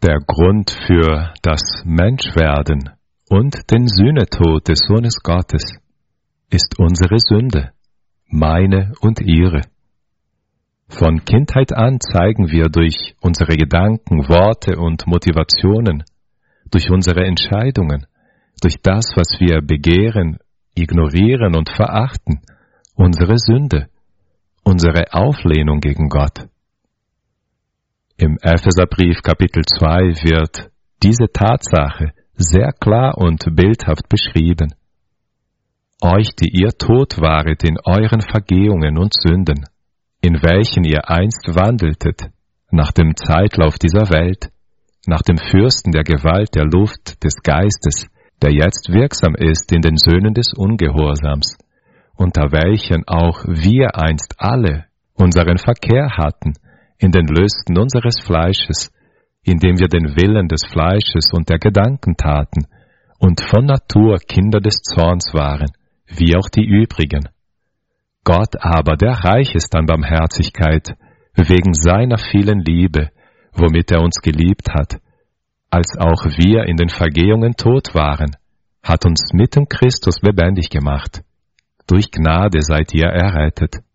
Der Grund für das Menschwerden und den Sühnetod des Sohnes Gottes ist unsere Sünde, meine und ihre. Von Kindheit an zeigen wir durch unsere Gedanken, Worte und Motivationen, durch unsere Entscheidungen, durch das, was wir begehren, ignorieren und verachten, unsere Sünde, unsere Auflehnung gegen Gott. Im Epheserbrief Kapitel 2 wird diese Tatsache sehr klar und bildhaft beschrieben. Euch, die ihr tot waret in euren Vergehungen und Sünden, in welchen ihr einst wandeltet, nach dem Zeitlauf dieser Welt, nach dem Fürsten der Gewalt der Luft des Geistes, der jetzt wirksam ist in den Söhnen des Ungehorsams, unter welchen auch wir einst alle unseren Verkehr hatten, in den Lüsten unseres Fleisches, indem wir den Willen des Fleisches und der Gedanken taten und von Natur Kinder des Zorns waren, wie auch die übrigen. Gott aber, der reich ist an Barmherzigkeit, wegen seiner vielen Liebe, womit er uns geliebt hat, als auch wir in den Vergehungen tot waren, hat uns mit dem Christus lebendig gemacht. Durch Gnade seid ihr errettet.